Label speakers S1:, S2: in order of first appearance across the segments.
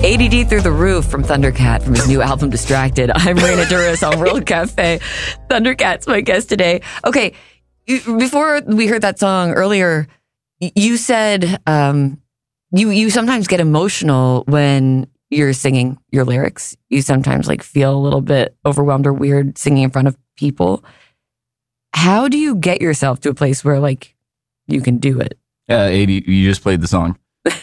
S1: ADD Through the Roof from Thundercat from his new album Distracted. I'm Raina Duras on World Cafe. Thundercat's my guest today. Okay, before we heard that song earlier, you said you sometimes get emotional when you're singing your lyrics. You sometimes like feel a little bit overwhelmed or weird singing in front of people. How do you get yourself to a place where like you can do it?
S2: 80, you just played the song.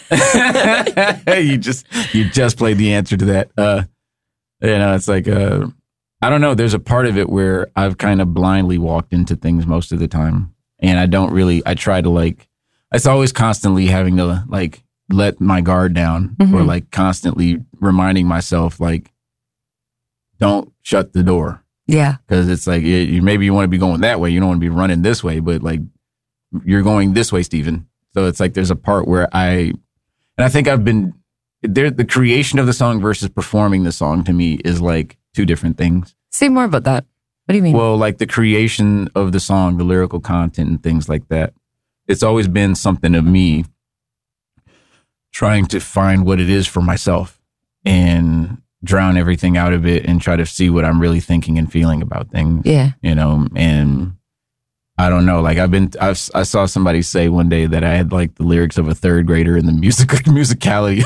S2: you just played the answer to that. It's like I don't know. There's a part of it where I've kind of blindly walked into things most of the time, and I try to like. It's always constantly having to like let my guard down, or like constantly reminding myself like, don't shut the door.
S1: Yeah, because
S2: it's like maybe you want to be going that way. You don't want to be running this way, but like you're going this way, Stephen. So it's like there's a part where I think I've been there. The creation of the song versus performing the song to me is like two different things.
S1: Say more about that. What do you mean?
S2: Well, like the creation of the song, the lyrical content and things like that. It's always been something of me trying to find what it is for myself and drown everything out of it and try to see what I'm really thinking and feeling about things.
S1: Yeah.
S2: And I don't know. Like I saw somebody say one day that I had like the lyrics of a third grader in the musicality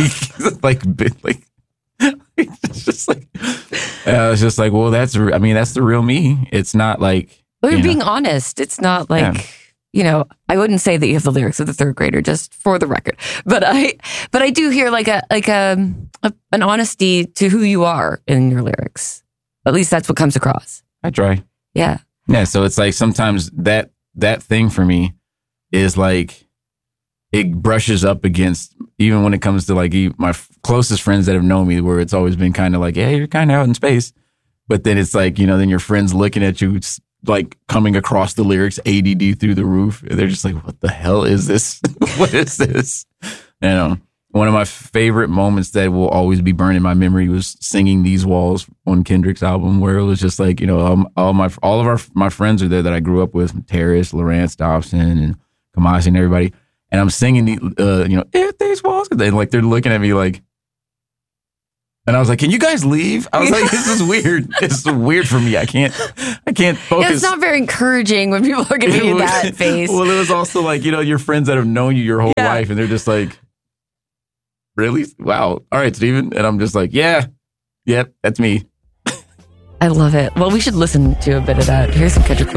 S2: of it's just like, I was just like, well, that's the real me. It's not like,
S1: well, you're being honest. It's not like, I wouldn't say that you have the lyrics of the third grader, just for the record, but I do hear like an honesty to who you are in your lyrics. At least that's what comes across.
S2: I try.
S1: Yeah.
S2: Yeah, so it's like sometimes that thing for me is like it brushes up against, even when it comes to like my closest friends that have known me, where it's always been kind of like, hey, you're kind of out in space. But then it's like, then your friends looking at you, like coming across the lyrics, ADD through the roof. They're just like, what the hell is this? What is this? One of my favorite moments that will always be burned in my memory was singing These Walls on Kendrick's album, where it was just like, all of my friends are there that I grew up with, Terrace, Lawrence Dobson, and Kamasi and everybody. And I'm singing if these walls, and they're looking at me like, and I was like, can you guys leave? I was like, this is weird. This is weird for me. I can't focus.
S1: Yeah, it's not very encouraging when people are giving you that face.
S2: Well, it was also like, your friends that have known you your whole life, and they're just like, really? Wow. All right, Stephen. And I'm just like, yep, that's me.
S1: I love it. Well, we should listen to a bit of that. Here's some Kendrick